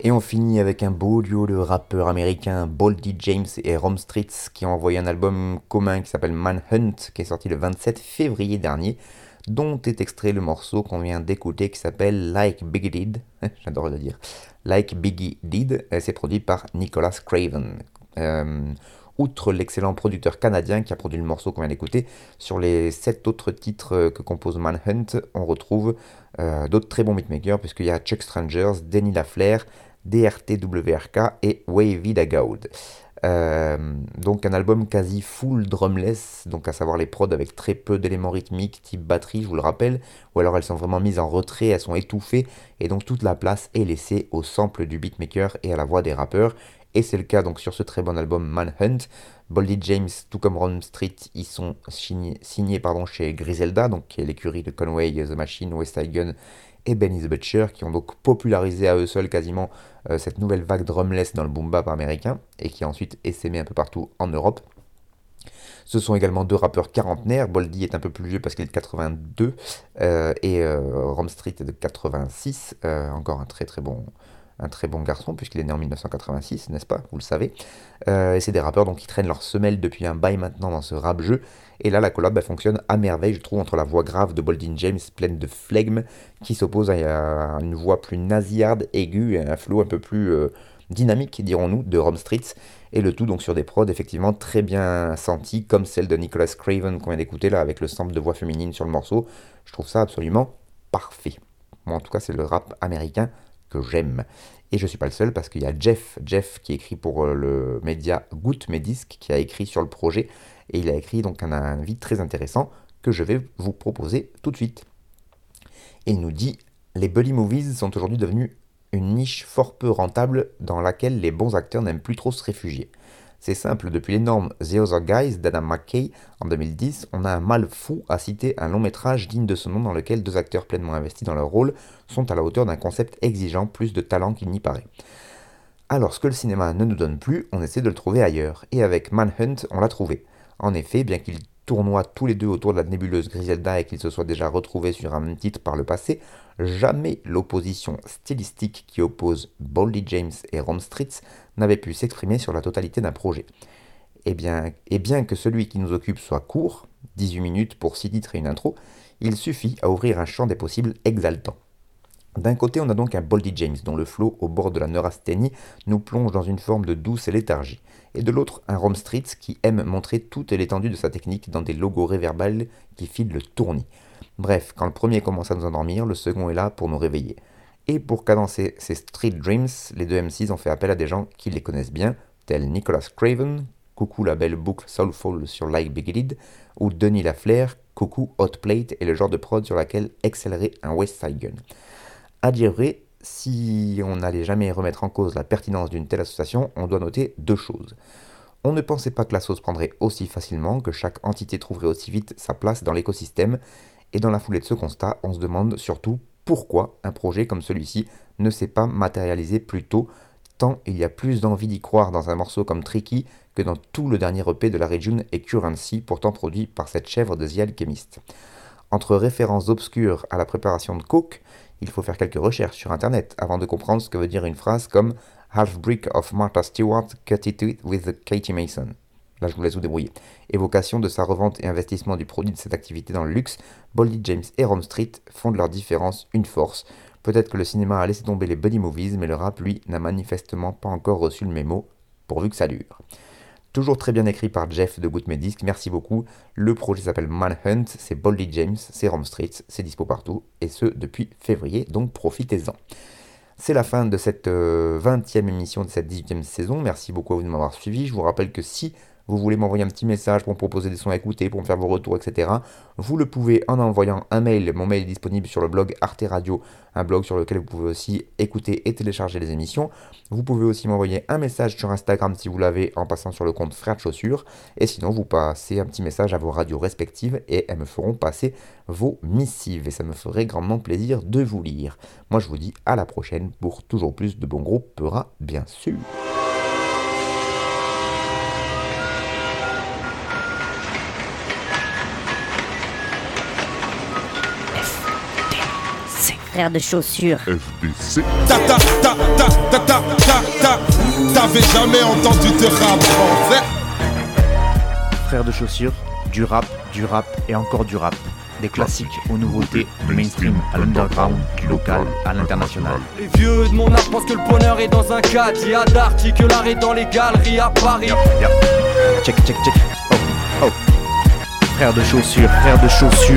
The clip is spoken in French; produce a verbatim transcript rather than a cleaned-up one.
Et on finit avec un beau duo de rappeurs américains, Boldy James et Rome Streetz, qui ont envoyé un album commun qui s'appelle Manhunt, qui est sorti le vingt-sept février dernier, dont est extrait le morceau qu'on vient d'écouter qui s'appelle Like Biggie Did. J'adore le dire. Like Biggie Did, et c'est produit par Nicholas Craven. Euh, outre l'excellent producteur canadien qui a produit le morceau qu'on vient d'écouter, sur les sept autres titres que compose Manhunt, on retrouve euh, d'autres très bons beatmakers, puisqu'il y a Chuck Strangers, Denny Laflair, D R T W R K et Wavy Dagaud. Euh, donc un album quasi full drumless, donc à savoir les prods avec très peu d'éléments rythmiques type batterie, je vous le rappelle, ou alors elles sont vraiment mises en retrait, elles sont étouffées, et donc toute la place est laissée au sample du beatmaker et à la voix des rappeurs. Et c'est le cas donc sur ce très bon album Manhunt. Boldy James, tout comme Ron Street, ils sont signés, signés pardon, chez Griselda, donc qui est l'écurie de Conway The Machine, West Side Gun et Benny the Butcher, qui ont donc popularisé à eux seuls quasiment euh, cette nouvelle vague drumless dans le boom bap américain, et qui a ensuite essaimé un peu partout en Europe. Ce sont également deux rappeurs quarantenaires. Boldy est un peu plus vieux parce qu'il est de quatre-vingt-deux, euh, et euh, Ron Street est de quatre-vingt-six, euh, encore un très très bon un très bon garçon, puisqu'il est né en mille neuf cent quatre-vingt-six, n'est-ce pas? Vous le savez. Euh, et c'est des rappeurs donc, qui traînent leur semelle depuis un bail maintenant dans ce rap-jeu. Et là, la collab elle fonctionne à merveille, je trouve, entre la voix grave de Boldy James, pleine de flegme, qui s'oppose à une voix plus nasillarde, aiguë, et un flow un peu plus euh, dynamique, dirons-nous, de Rome Streetz. Et le tout donc sur des prods effectivement très bien sentis, comme celle de Nicholas Craven qu'on vient d'écouter là, avec le sample de voix féminine sur le morceau. Je trouve ça absolument parfait. Moi, en tout cas, c'est le rap américain que j'aime. Et je suis pas le seul parce qu'il y a Jeff, Jeff qui écrit pour le média Goûte Mes Disques, qui a écrit sur le projet, et il a écrit donc un avis très intéressant que je vais vous proposer tout de suite. Et il nous dit: les buddy movies sont aujourd'hui devenus une niche fort peu rentable dans laquelle les bons acteurs n'aiment plus trop se réfugier. C'est simple, depuis l'énorme The Other Guys d'Adam McKay en deux mille dix, on a un mal fou à citer un long métrage digne de ce nom dans lequel deux acteurs pleinement investis dans leur rôle sont à la hauteur d'un concept exigeant plus de talent qu'il n'y paraît. Alors ce que le cinéma ne nous donne plus, on essaie de le trouver ailleurs, et avec Manhunt, on l'a trouvé. En effet, bien qu'ils tournoient tous les deux autour de la nébuleuse Griselda et qu'ils se soient déjà retrouvés sur un même titre par le passé, jamais l'opposition stylistique qui oppose Boldy James et Rome Streetz n'avait pu s'exprimer sur la totalité d'un projet. Et bien, et bien que celui qui nous occupe soit court, dix-huit minutes pour six titres et une intro, il suffit à ouvrir un champ des possibles exaltant. D'un côté, on a donc un Boldy James dont le flow au bord de la neurasthénie nous plonge dans une forme de douce léthargie, et de l'autre, un Rome Streetz qui aime montrer toute l'étendue de sa technique dans des logos réverbales qui filent le tournis. Bref, quand le premier commence à nous endormir, le second est là pour nous réveiller. Et pour cadencer ces Street Dreams, les deux M Cs ont fait appel à des gens qui les connaissent bien, tels Nicholas Craven, coucou la belle boucle Soulful sur Like Biggie Did, ou Denny Laflair, coucou Hot Plate est le genre de prod sur laquelle excellerait un West Side Gun. À dire vrai, si on n'allait jamais remettre en cause la pertinence d'une telle association, on doit noter deux choses. On ne pensait pas que la sauce prendrait aussi facilement, que chaque entité trouverait aussi vite sa place dans l'écosystème, et dans la foulée de ce constat, on se demande surtout pourquoi un projet comme celui-ci ne s'est pas matérialisé plus tôt, tant il y a plus d'envie d'y croire dans un morceau comme Tricky que dans tout le dernier E P de la Region et Currency, pourtant produit par cette chèvre de The Alchemist. Entre références obscures à la préparation de coke, il faut faire quelques recherches sur internet avant de comprendre ce que veut dire une phrase comme Half brick of Martha Stewart, cut it with Katie Mason. Là, je vous laisse vous débrouiller. Évocation de sa revente et investissement du produit de cette activité dans le luxe, Boldy James et Rome Street font de leur différence une force. Peut-être que le cinéma a laissé tomber les buddy movies, mais le rap, lui, n'a manifestement pas encore reçu le mémo, pourvu que ça dure. Toujours très bien écrit par Jeff de Goûte Mes Disques, merci beaucoup. Le projet s'appelle Manhunt, c'est Boldy James, c'est Rome Street, c'est dispo partout, et ce depuis février, donc profitez-en. C'est la fin de cette euh, vingtième émission de cette dix-huitième saison, merci beaucoup à vous de m'avoir suivi. Je vous rappelle que si vous voulez m'envoyer un petit message pour me proposer des sons à écouter, pour me faire vos retours, et cetera, vous le pouvez en envoyant un mail. Mon mail est disponible sur le blog Arte Radio, un blog sur lequel vous pouvez aussi écouter et télécharger les émissions. Vous pouvez aussi m'envoyer un message sur Instagram si vous l'avez en passant sur le compte Frères de Chaussures. Et sinon, vous passez un petit message à vos radios respectives et elles me feront passer vos missives. Et ça me ferait grandement plaisir de vous lire. Moi, je vous dis à la prochaine pour toujours plus de bons groupes Peura, bien sûr. F D C frères de chaussures. F D C. Ta ta ta ta ta ta ta ta. T'avais jamais entendu de rap français? Frères de chaussures, du rap, du rap et encore du rap. Des classiques aux nouveautés, du mainstream à l'underground, du local à l'international. Les vieux de mon âge pensent que le bonheur est dans un cadre. Il y a d'Arty que l'art est dans les galeries à Paris. Yep, yep. Check, check, check. Oh, oh. Frères de chaussures, frères de chaussures.